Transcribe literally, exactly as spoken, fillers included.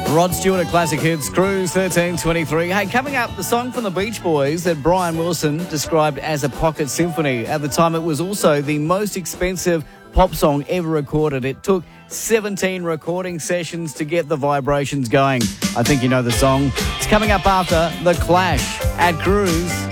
Rod Stewart at Classic Hits, Cruise thirteen twenty-three. Hey, coming up, the song from the Beach Boys that Brian Wilson described as a pocket symphony. At the time, it was also the most expensive pop song ever recorded. It took seventeen recording sessions to get the vibrations going. I think you know the song. It's coming up after The Clash at Cruise.